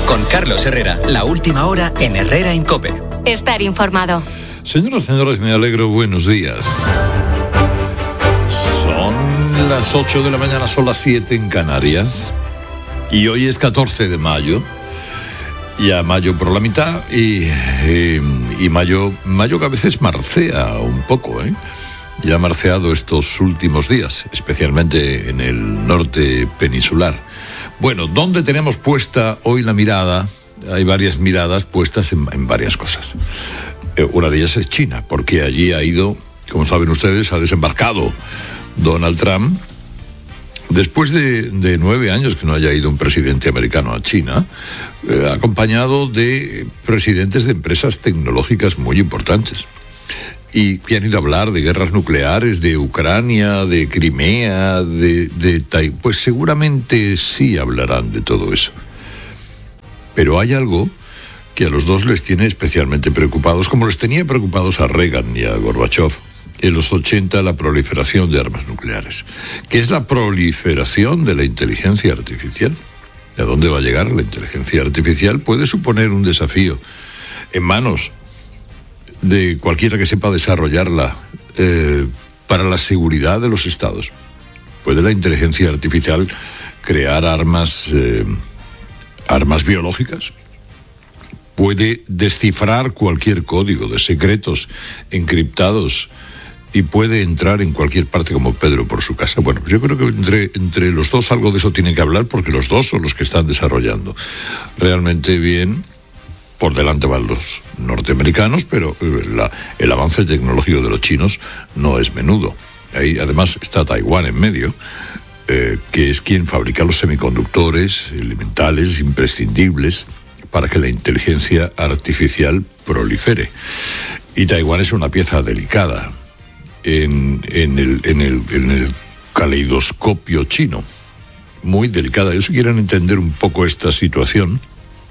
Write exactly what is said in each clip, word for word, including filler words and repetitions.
Con Carlos Herrera, la última hora en Herrera en COPE. Estar informado. Señoras y señores, me alegro, buenos días. Son las ocho de la mañana, son las siete en Canarias. Y hoy es catorce de mayo. Ya mayo por la mitad y, y, y mayo, mayo que a veces marcea un poco, ¿eh? Ya ha marceado estos últimos días, especialmente en el norte peninsular. Bueno, ¿dónde tenemos puesta hoy la mirada? Hay varias miradas puestas en, en varias cosas. Eh, una de ellas es China, porque allí ha ido, como saben ustedes, ha desembarcado Donald Trump. Después de, de nueve años que no haya ido un presidente americano a China, eh, acompañado de presidentes de empresas tecnológicas muy importantes. Y que han ido a hablar de guerras nucleares, de Ucrania, de Crimea, de, de Taiwán. Pues seguramente sí hablarán de todo eso. Pero hay algo que a los dos les tiene especialmente preocupados, como les tenía preocupados a Reagan y a Gorbachev en los ochenta, la proliferación de armas nucleares, que es la proliferación de la inteligencia artificial. ¿A dónde va a llegar la inteligencia artificial? Puede suponer un desafío en manos de cualquiera que sepa desarrollarla eh, para la seguridad de los estados. Puede la inteligencia artificial crear armas, eh, armas biológicas. Puede descifrar cualquier código de secretos encriptados y puede entrar en cualquier parte como Pedro por su casa. Bueno, yo creo que entre, entre los dos algo de eso tienen que hablar, porque los dos son los que están desarrollando realmente bien. Por delante van los norteamericanos, pero la, el avance tecnológico de los chinos no es menudo. Ahí además está Taiwán en medio, eh, que es quien fabrica los semiconductores elementales, imprescindibles, para que la inteligencia artificial prolifere. Y Taiwán es una pieza delicada en, en, el, en, el, en el caleidoscopio chino, muy delicada. Ellos, si quieren entender un poco esta situación,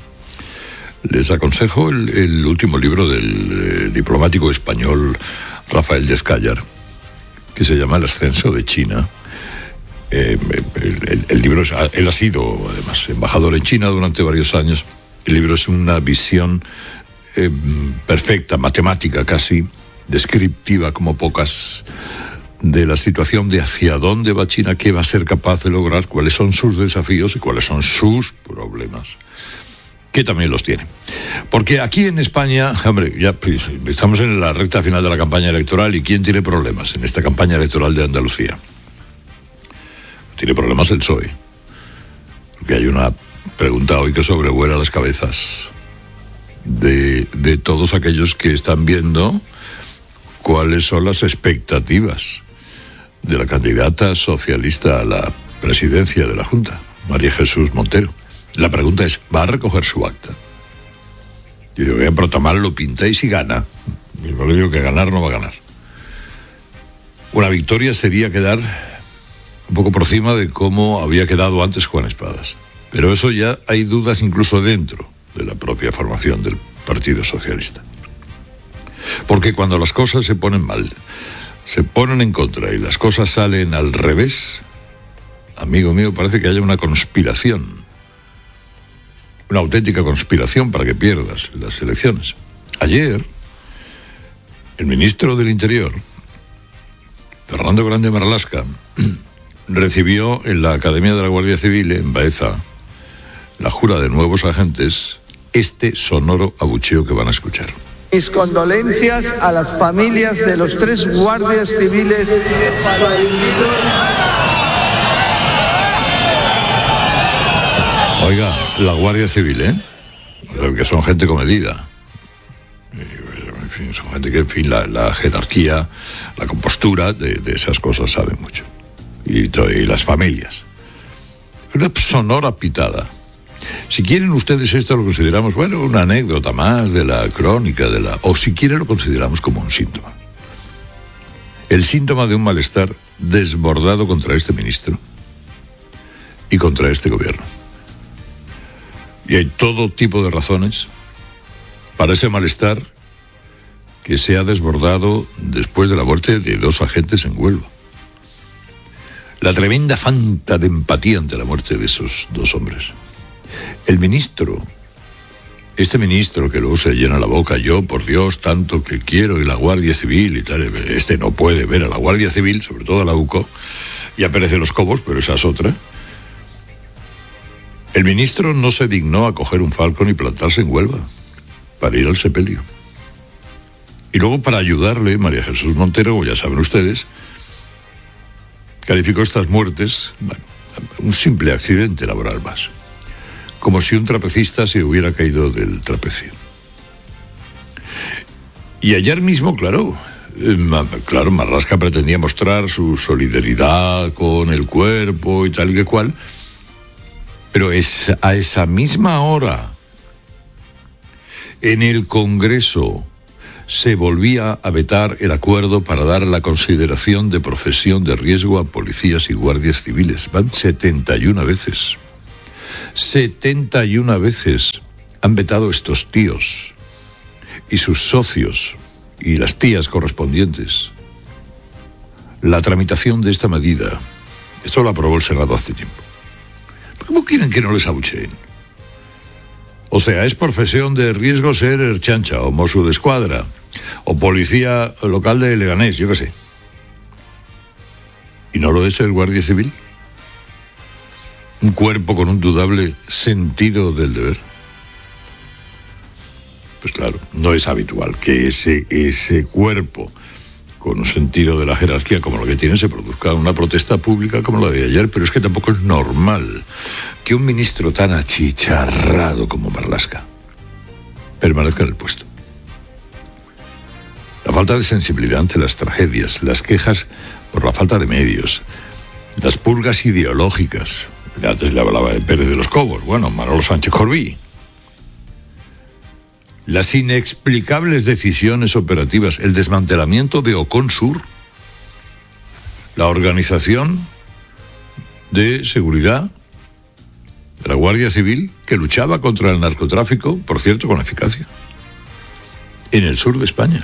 les aconsejo el, el último libro del eh, diplomático español Rafael Descallar, que se llama El ascenso de China. Eh, el, el, el libro, es, él ha sido además embajador en China durante varios años. El libro es una visión eh, perfecta, matemática casi, descriptiva como pocas, de la situación de hacia dónde va China, qué va a ser capaz de lograr, cuáles son sus desafíos y cuáles son sus problemas, que también los tiene. Porque aquí en España, hombre, ya pues, estamos en la recta final de la campaña electoral, y ¿quién tiene problemas en esta campaña electoral de Andalucía? Tiene problemas el P S O E. Porque hay una pregunta hoy que sobrevuela las cabezas de, de todos aquellos que están viendo cuáles son las expectativas de la candidata socialista a la presidencia de la Junta, María Jesús Montero. La pregunta es, ¿va a recoger su acta? Yo digo, bien, pero Tamal lo pinta y si gana. Yo le digo que ganar no va a ganar. Una victoria sería quedar un poco por encima de cómo había quedado antes Juan Espadas. Pero eso ya hay dudas incluso dentro de la propia formación del Partido Socialista. Porque cuando las cosas se ponen mal, se ponen en contra y las cosas salen al revés, amigo mío, parece que haya una conspiración. Una auténtica conspiración para que pierdas las elecciones. Ayer, el ministro del Interior, Fernando Grande Marlaska, recibió en la Academia de la Guardia Civil, en Baeza, la jura de nuevos agentes, este sonoro abucheo que van a escuchar. Mis condolencias a las familias de los tres guardias civiles fallecidos. Oiga, la Guardia Civil, ¿eh? Que son gente comedida. En fin, son gente que, en fin, la, la jerarquía, la compostura de, de esas cosas saben mucho. Y, y las familias. Una sonora pitada. Si quieren ustedes esto lo consideramos, bueno, una anécdota más de la crónica, de la, o si quieren lo consideramos como un síntoma. El síntoma de un malestar desbordado contra este ministro y contra este gobierno. Y hay todo tipo de razones para ese malestar que se ha desbordado después de la muerte de dos agentes en Huelva. La tremenda falta de empatía ante la muerte de esos dos hombres. El ministro este ministro que luego se llena la boca, yo por Dios tanto que quiero y la Guardia Civil y tal, este no puede ver a la Guardia Civil, sobre todo a la U C O, y a Pérez de los Cobos, pero esa es otra. El ministro no se dignó a coger un Falcon y plantarse en Huelva para ir al sepelio. Y luego, para ayudarle, María Jesús Montero, como ya saben ustedes, calificó estas muertes, bueno, un simple accidente laboral más, como si un trapecista se hubiera caído del trapecio. Y ayer mismo, claro, eh, claro, Marlaska pretendía mostrar su solidaridad con el cuerpo y tal y que cual, pero es a esa misma hora, en el Congreso, se volvía a vetar el acuerdo para dar la consideración de profesión de riesgo a policías y guardias civiles. Van setenta y una veces. setenta y una veces han vetado estos tíos y sus socios y las tías correspondientes la tramitación de esta medida. Esto lo aprobó el Senado hace tiempo. ¿Cómo quieren que no les abucheen? O sea, es profesión de riesgo ser erchancha o mozo de escuadra o policía local de Leganés, yo qué sé. ¿Y no lo es el guardia civil? Un cuerpo con un dudable sentido del deber. Pues claro, no es habitual que ese, ese cuerpo con un sentido de la jerarquía como lo que tiene se produzca una protesta pública como la de ayer, pero es que tampoco es normal que un ministro tan achicharrado como Marlaska permanezca en el puesto. La falta de sensibilidad ante las tragedias, las quejas por la falta de medios, las purgas ideológicas. Antes le hablaba de Pérez de los Cobos, bueno, Manolo Sánchez Corbí. Las inexplicables decisiones operativas, el desmantelamiento de Oconsur, la organización de seguridad de la Guardia Civil que luchaba contra el narcotráfico, por cierto, con eficacia, en el sur de España.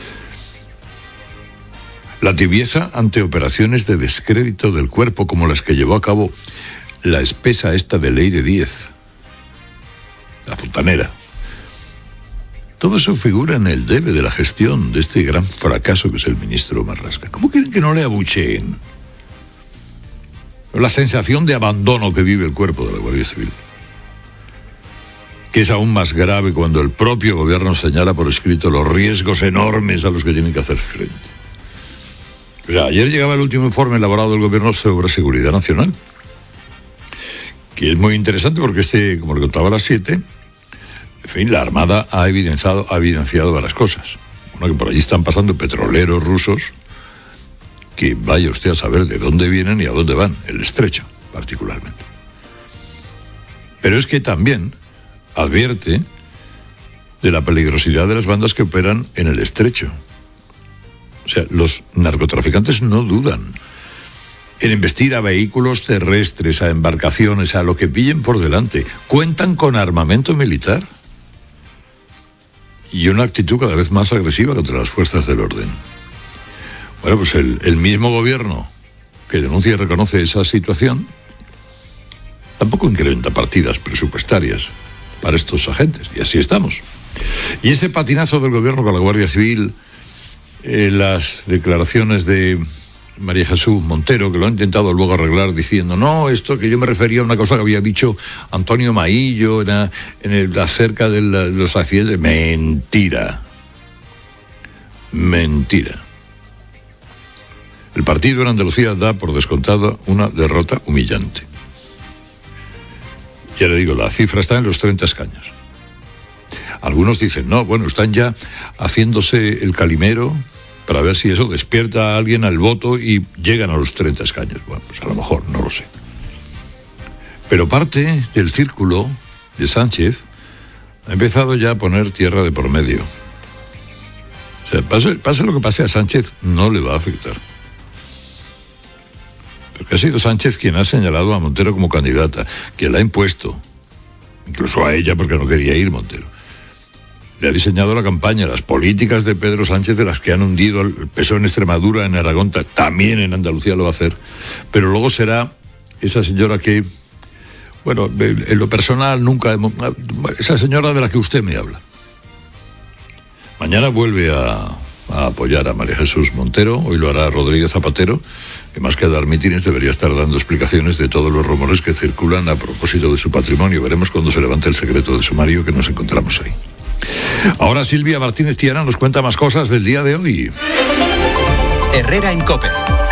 La tibieza ante operaciones de descrédito del cuerpo como las que llevó a cabo la espesa esta de Leire Díez, la fontanera. Todo eso figura en el debe de la gestión de este gran fracaso que es el ministro Marlaska. ¿Cómo quieren que no le abucheen? La sensación de abandono que vive el cuerpo de la Guardia Civil, que es aún más grave cuando el propio gobierno señala por escrito los riesgos enormes a los que tienen que hacer frente. O sea, ayer llegaba el último informe elaborado del gobierno sobre seguridad nacional, que es muy interesante porque este, como le contaba a las siete, en fin, la Armada ha evidenciado, ha evidenciado varias cosas. Una, que por allí están pasando petroleros rusos que vaya usted a saber de dónde vienen y a dónde van, el estrecho particularmente. Pero es que también advierte de la peligrosidad de las bandas que operan en el estrecho. O sea, los narcotraficantes no dudan en embestir a vehículos terrestres, a embarcaciones, a lo que pillen por delante. Cuentan con armamento militar y una actitud cada vez más agresiva contra las fuerzas del orden. Bueno, pues el, el mismo gobierno que denuncia y reconoce esa situación tampoco incrementa partidas presupuestarias para estos agentes, y así estamos. Y ese patinazo del gobierno con la Guardia Civil, eh, las declaraciones de María Jesús Montero, que lo ha intentado luego arreglar diciendo, no, esto que yo me refería a una cosa que había dicho Antonio Maillo en, en el, acerca de la, los accidentes. Mentira. Mentira. El partido en Andalucía da por descontado una derrota humillante. Ya le digo, la cifra está en los treinta escaños. Algunos dicen, no, bueno, están ya haciéndose el calimero para ver si eso despierta a alguien al voto y llegan a los treinta escaños. Bueno, pues a lo mejor, no lo sé. Pero parte del círculo de Sánchez ha empezado ya a poner tierra de por medio. O sea, pase, pase lo que pase a Sánchez, no le va a afectar. Porque ha sido Sánchez quien ha señalado a Montero como candidata, quien la ha impuesto, incluso a ella porque no quería ir Montero. Le ha diseñado la campaña, las políticas de Pedro Sánchez, de las que han hundido el P S O E en Extremadura, en Aragón, también en Andalucía lo va a hacer. Pero luego será esa señora que Bueno, en lo personal nunca hemos... Esa señora de la que usted me habla. Mañana vuelve a, a apoyar a María Jesús Montero, hoy lo hará Rodríguez Zapatero, que más que dar mítines debería estar dando explicaciones de todos los rumores que circulan a propósito de su patrimonio. Veremos cuando se levante el secreto de sumario que nos encontramos ahí. Ahora Silvia Martínez Tiana nos cuenta más cosas del día de hoy. Herrera en COPE.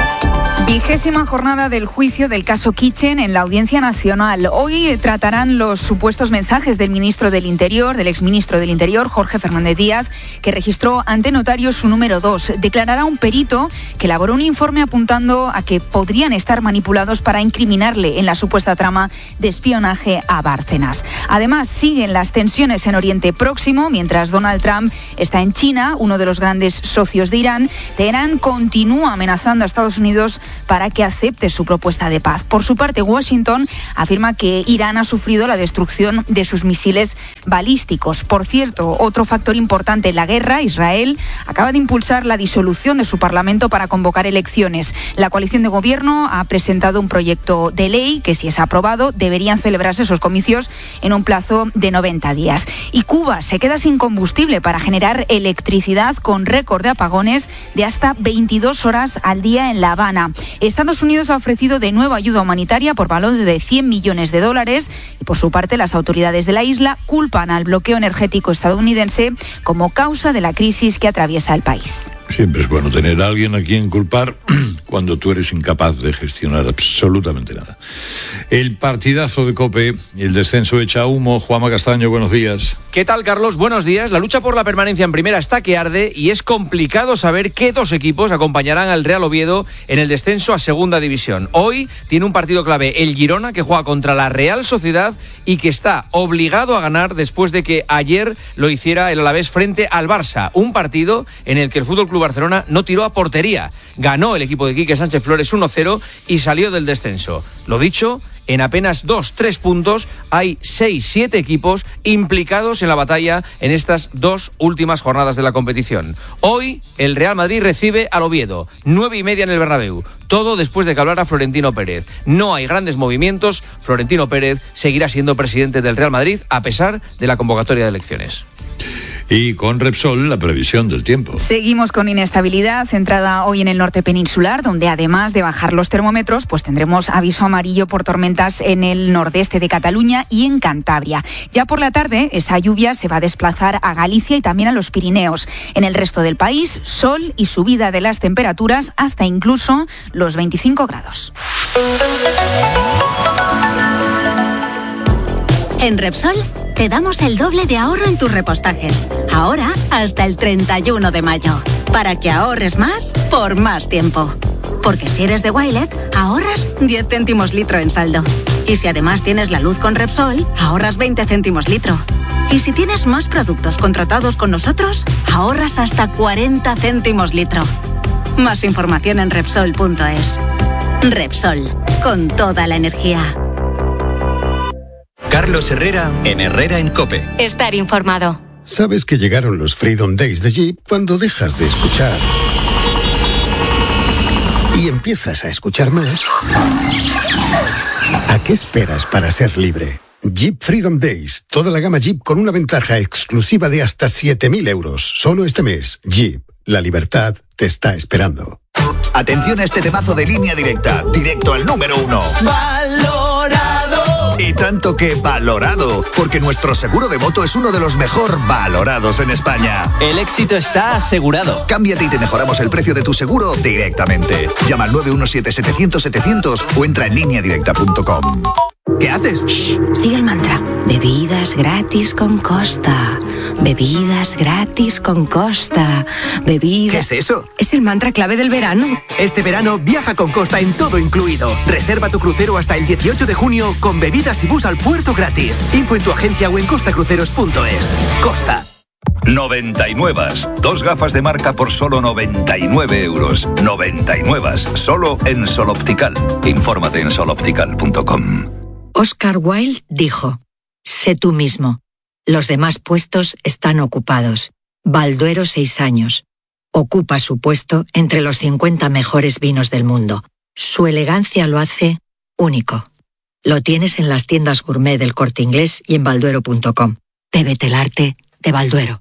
Vigésima jornada del juicio del caso Kitchen en la Audiencia Nacional. Hoy tratarán los supuestos mensajes del ministro del Interior, del exministro del Interior, Jorge Fernández Díaz, que registró ante notarios su número dos. Declarará un perito que elaboró un informe apuntando a que podrían estar manipulados para incriminarle en la supuesta trama de espionaje a Bárcenas. Además, siguen las tensiones en Oriente Próximo, mientras Donald Trump está en China, uno de los grandes socios de Irán. Teherán continúa amenazando a Estados Unidos para que acepte su propuesta de paz. Por su parte, Washington afirma que Irán ha sufrido la destrucción de sus misiles balísticos. Por cierto, otro factor importante en la guerra, Israel acaba de impulsar la disolución de su Parlamento para convocar elecciones. La coalición de gobierno ha presentado un proyecto de ley que, si es aprobado, deberían celebrarse esos comicios en un plazo de noventa días. Y Cuba se queda sin combustible para generar electricidad, con récord de apagones de hasta veintidós horas al día en La Habana. Estados Unidos ha ofrecido de nuevo ayuda humanitaria por valor de cien millones de dólares y, por su parte, las autoridades de la isla culpan al bloqueo energético estadounidense como causa de la crisis que atraviesa el país. Siempre es bueno tener a alguien a quien culpar cuando tú eres incapaz de gestionar absolutamente nada. El partidazo de COPE y el descenso echa humo. Juanma Castaño, buenos días. ¿Qué tal, Carlos? Buenos días. La lucha por la permanencia en primera está que arde y es complicado saber qué dos equipos acompañarán al Real Oviedo en el descenso a segunda división. Hoy tiene un partido clave el Girona, que juega contra la Real Sociedad y que está obligado a ganar después de que ayer lo hiciera el Alavés frente al Barça. Un partido en el que el Fútbol Club Barcelona no tiró a portería. Ganó el equipo de Quique Sánchez Flores uno cero y salió del descenso. Lo dicho, en apenas dos tres puntos hay seis siete equipos implicados en la batalla en estas dos últimas jornadas de la competición. Hoy el Real Madrid recibe al Oviedo, nueve y media en el Bernabéu. Todo después de que hablara Florentino Pérez. No hay grandes movimientos. Florentino Pérez seguirá siendo presidente del Real Madrid a pesar de la convocatoria de elecciones. Y con Repsol, la previsión del tiempo. Seguimos con inestabilidad centrada hoy en el norte peninsular, donde además de bajar los termómetros, pues tendremos aviso amarillo por tormentas en el nordeste de Cataluña y en Cantabria. Ya por la tarde, esa lluvia se va a desplazar a Galicia y también a los Pirineos. En el resto del país, sol y subida de las temperaturas hasta incluso los veinticinco grados. En Repsol te damos el doble de ahorro en tus repostajes. Ahora hasta el treinta y uno de mayo. Para que ahorres más por más tiempo. Porque si eres de Wilet, ahorras diez céntimos litro en saldo. Y si además tienes la luz con Repsol, ahorras veinte céntimos litro. Y si tienes más productos contratados con nosotros, ahorras hasta cuarenta céntimos litro. Más información en Repsol punto es. Repsol, con toda la energía. Carlos Herrera en Herrera en COPE. Estar informado. Sabes que llegaron los Freedom Days de Jeep cuando dejas de escuchar y empiezas a escuchar más. ¿A qué esperas para ser libre? Jeep Freedom Days. Toda la gama Jeep con una ventaja exclusiva de hasta siete mil euros. Solo este mes. Jeep. La libertad te está esperando. Atención a este temazo de Línea Directa. Directo al número uno. ¡Valorado! Y tanto que valorado, porque nuestro seguro de moto es uno de los mejor valorados en España. El éxito está asegurado. Cámbiate y te mejoramos el precio de tu seguro directamente. Llama al nueve uno siete setecientos setecientos o entra en línea directa punto com. ¿Qué haces? Shh, sigue el mantra. Bebidas gratis con Costa. Bebidas gratis con Costa. Bebidas... ¿Qué es eso? Es el mantra clave del verano. Este verano viaja con Costa en todo incluido. Reserva tu crucero hasta el dieciocho de junio con bebidas y bus al puerto gratis. Info en tu agencia o en costa cruceros punto es. Costa. noventa y nueve. Dos gafas de marca por solo noventa y nueve euros. noventa y nueve. Solo en Sol Optical. Infórmate en sol optical punto com. Oscar Wilde dijo: sé tú mismo. Los demás puestos están ocupados. Balduero seis años. Ocupa su puesto entre los cincuenta mejores vinos del mundo. Su elegancia lo hace único. Lo tienes en las tiendas gourmet del Corte Inglés y en balduero punto com. Bébete el arte de Balduero.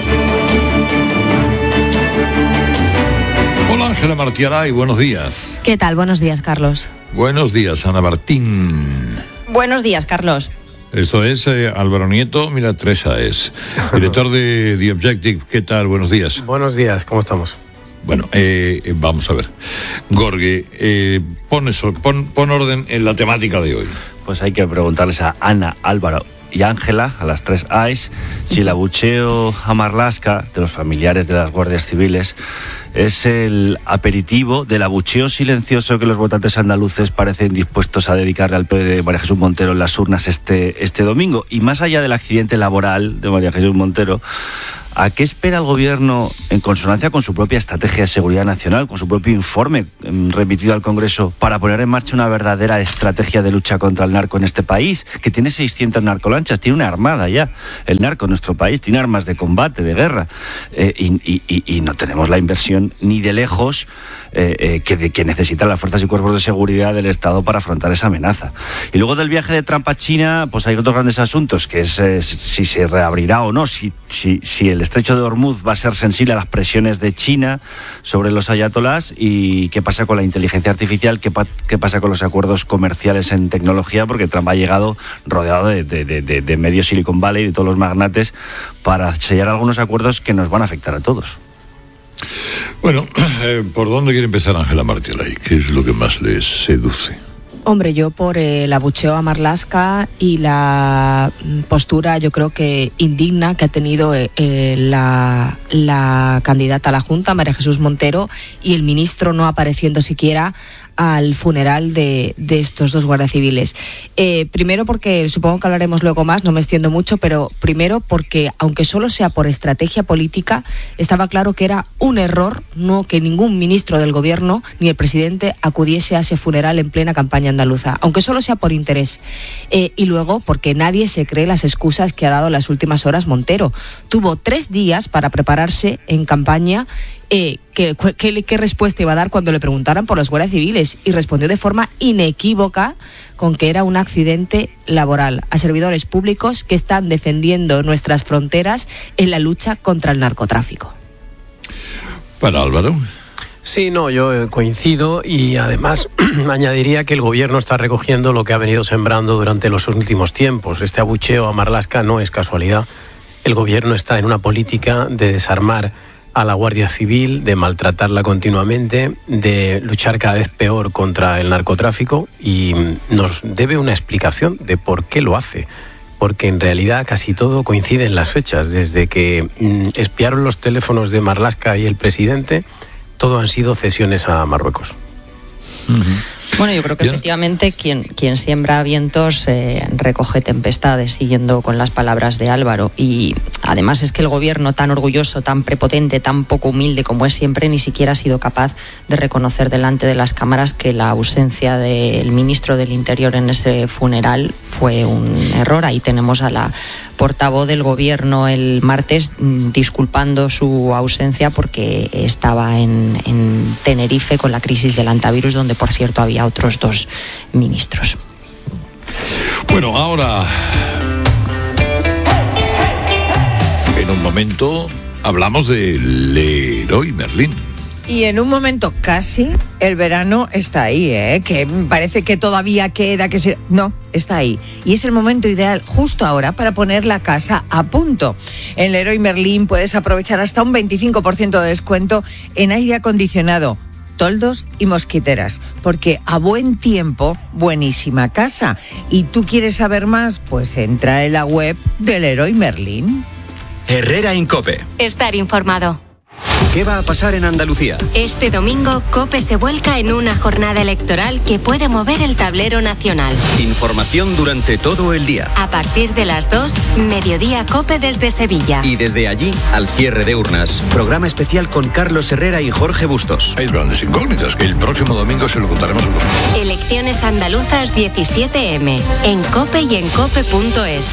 Hola Ángela Martiaray, buenos días. ¿Qué tal? Buenos días, Carlos. Buenos días, Ana Martín. Buenos días, Carlos. Esto es eh, Álvaro Nieto, mira, Teresa es director de The Objective. ¿Qué tal? Buenos días. Buenos días, ¿cómo estamos? Bueno, eh, eh, vamos a ver. Gorge, eh, pon, eso, pon, pon orden en la temática de hoy. Pues hay que preguntarles a Ana, Álvaro y Ángela, a las tres A's, si el abucheo a Marlaska de los familiares de las guardias civiles es el aperitivo del abucheo silencioso que los votantes andaluces parecen dispuestos a dedicarle al P P de María Jesús Montero en las urnas este, este domingo. Y más allá del accidente laboral de María Jesús Montero, ¿a qué espera el gobierno en consonancia con su propia estrategia de seguridad nacional, con su propio informe remitido al Congreso, para poner en marcha una verdadera estrategia de lucha contra el narco en este país, que tiene seiscientas narcolanchas, tiene una armada ya, el narco en nuestro país, tiene armas de combate, de guerra, eh, y, y, y no tenemos la inversión ni de lejos eh, eh, que, que necesitan las fuerzas y cuerpos de seguridad del Estado para afrontar esa amenaza? Y luego del viaje de Trump a China, pues hay otros grandes asuntos, que es eh, si se reabrirá o no, si, si, si el estrecho de Hormuz va a ser sensible a las presiones de China sobre los ayatolás, y qué pasa con la inteligencia artificial, qué, pa- qué pasa con los acuerdos comerciales en tecnología, porque Trump ha llegado rodeado de, de, de, de medio Silicon Valley y de todos los magnates para sellar algunos acuerdos que nos van a afectar a todos. Bueno, eh, ¿por dónde quiere empezar Ángela Martiaray? ¿Qué es lo que más les seduce? Hombre, yo por el abucheo a Marlaska y la postura, yo creo que indigna, que ha tenido eh, la, la candidata a la Junta, María Jesús Montero, y el ministro no apareciendo siquiera al funeral de, de estos dos guardias civiles. Eh, primero porque, supongo que hablaremos luego más, no me extiendo mucho, pero primero porque, aunque solo sea por estrategia política, estaba claro que era un error no que ningún ministro del gobierno ni el presidente acudiese a ese funeral en plena campaña andaluza, aunque solo sea por interés. Eh, y luego porque nadie se cree las excusas que ha dado en las últimas horas Montero. Tuvo tres días para prepararse en campaña. Eh, ¿qué, qué, ¿Qué respuesta iba a dar cuando le preguntaran por los guardias civiles? Y respondió de forma inequívoca con que era un accidente laboral a servidores públicos que están defendiendo nuestras fronteras en la lucha contra el narcotráfico. Para Álvaro. Sí, no, yo coincido, y además añadiría que el gobierno está recogiendo lo que ha venido sembrando durante los últimos tiempos. Este abucheo a Marlaska no es casualidad. El gobierno está en una política de desarmar a la Guardia Civil, de maltratarla continuamente, de luchar cada vez peor contra el narcotráfico, y nos debe una explicación de por qué lo hace. Porque en realidad casi todo coincide en las fechas. Desde que mm, espiaron los teléfonos de Marlaska y el presidente, todo han sido cesiones a Marruecos. Uh-huh. Bueno, yo creo que Bien. efectivamente quien, quien siembra vientos eh, recoge tempestades, siguiendo con las palabras de Álvaro. Y además es que el gobierno, tan orgulloso, tan prepotente, tan poco humilde como es siempre, ni siquiera ha sido capaz de reconocer delante de las cámaras que la ausencia del ministro del Interior en ese funeral fue un error. Ahí tenemos a la portavoz del gobierno el martes disculpando su ausencia porque estaba en, en Tenerife con la crisis del antivirus, donde por cierto había otros dos ministros. Bueno, ahora en un momento hablamos de Leroy Merlin. Y en un momento casi el verano está ahí, ¿eh? Que parece que todavía queda que se... No, está ahí. Y es el momento ideal justo ahora para poner la casa a punto. En Leroy Merlin puedes aprovechar hasta un veinticinco por ciento de descuento en aire acondicionado, toldos y mosquiteras, porque a buen tiempo, buenísima casa. ¿Y tú quieres saber más? Pues entra en la web de Leroy Merlin. Herrera en COPE. Estar informado. ¿Qué va a pasar en Andalucía? Este domingo, COPE se vuelca en una jornada electoral que puede mover el tablero nacional. Información durante todo el día. A partir de las dos, Mediodía COPE desde Sevilla. Y desde allí, al cierre de urnas. Programa especial con Carlos Herrera y Jorge Bustos. Hay grandes incógnitas que el próximo domingo se lo contaremos a los... Elecciones andaluzas diecisiete eme. En COPE y en cope punto es.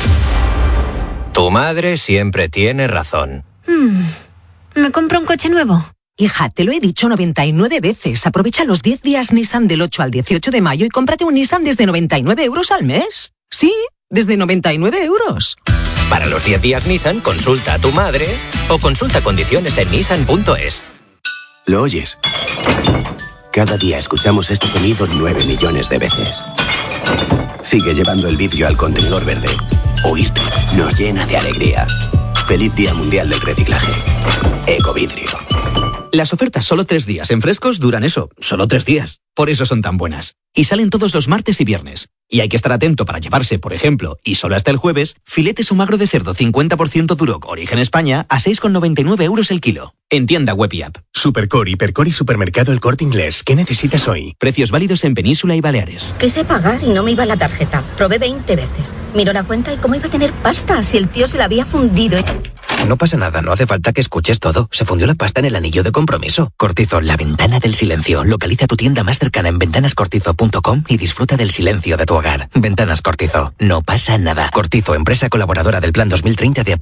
Tu madre siempre tiene razón. Hmm. ¿Me compro un coche nuevo? Hija, te lo he dicho noventa y nueve veces. Aprovecha los diez días Nissan del ocho al dieciocho de mayo y cómprate un Nissan desde noventa y nueve euros al mes. Sí, desde noventa y nueve euros. Para los diez días Nissan, consulta a tu madre o consulta condiciones en nissan punto es. ¿Lo oyes? Cada día escuchamos este sonido nueve millones de veces. Sigue llevando el vidrio al contenedor verde. Oírte nos llena de alegría. Feliz Día Mundial del Reciclaje. Ecovidrio. Las ofertas solo tres días en Frescos duran eso, solo tres días. Por eso son tan buenas. Y salen todos los martes y viernes. Y hay que estar atento para llevarse, por ejemplo, y solo hasta el jueves, filetes o magro de cerdo cincuenta por ciento Duroc Origen España a seis con noventa y nueve euros el kilo. En tienda web y app. Supercore, Hipercore y Supermercado El Corte Inglés. ¿Qué necesitas hoy? Precios válidos en Península y Baleares. Quise pagar y no me iba la tarjeta. Probé veinte veces. Miró la cuenta y cómo iba a tener pasta si el tío se la había fundido. No pasa nada, no hace falta que escuches todo. Se fundió la pasta en el anillo de compromiso. Cortizo, la ventana del silencio. Localiza tu tienda más cercana en ventanas cortizo punto com y disfruta del silencio de tu hogar. Ventanas Cortizo. No pasa nada. Cortizo, empresa colaboradora del Plan dos mil treinta de